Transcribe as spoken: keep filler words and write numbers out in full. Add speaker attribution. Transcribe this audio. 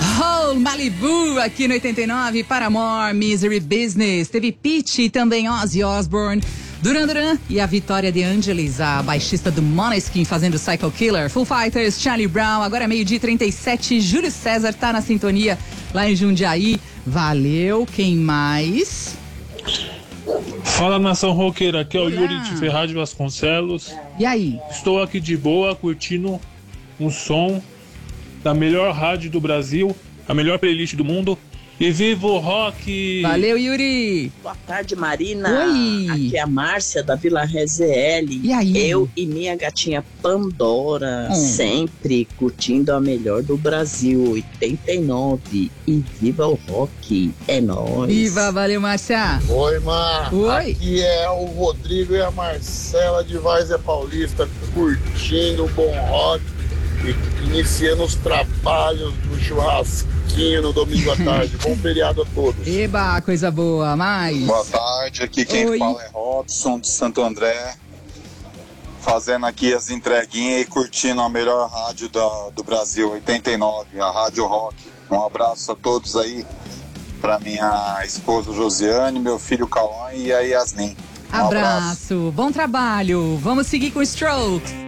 Speaker 1: Oh, Malibu, aqui no oitenta e nove, Paramore, Misery Business. Teve Pitty e também Ozzy Osbourne, Duran Duran e a Vitória de Angelis, a baixista do Måneskin fazendo Psycho Killer. Foo Fighters, Charlie Brown, agora é meio-dia e trinta e sete. Júlio César tá na sintonia lá em Jundiaí. Valeu, quem mais?
Speaker 2: Fala, nação roqueira, aqui é o Yuri de Ferraz de Vasconcelos.
Speaker 1: E aí?
Speaker 2: Estou aqui de boa, curtindo um som da melhor rádio do Brasil, a melhor playlist do mundo. E viva o rock!
Speaker 1: Valeu, Yuri!
Speaker 3: Boa tarde, Marina.
Speaker 1: Oi!
Speaker 3: Aqui é a Márcia da Vila Rezl.
Speaker 1: E aí?
Speaker 3: Eu e minha gatinha Pandora,
Speaker 1: hum.
Speaker 3: sempre curtindo a melhor do Brasil, oitenta e nove. E viva o rock! É nóis!
Speaker 1: Viva, valeu, Márcia!
Speaker 4: Oi, Mar!
Speaker 1: Oi!
Speaker 4: Aqui é o Rodrigo e a Marcela de Várzea Paulista, curtindo o bom rock e iniciando os trabalhos do churrasquinho no domingo à tarde. Bom feriado a todos.
Speaker 1: Eba, coisa boa, mais.
Speaker 5: Boa tarde, aqui quem
Speaker 1: Oi.
Speaker 5: fala é Robson de Santo André, fazendo aqui as entreguinhas e curtindo a melhor rádio da, do Brasil, oitenta e nove, a Rádio Rock. Um abraço a todos aí, para minha esposa Josiane, meu filho Cauã e a Yasmin. Um
Speaker 1: abraço.
Speaker 5: abraço,
Speaker 1: bom trabalho. Vamos seguir com o Strokes.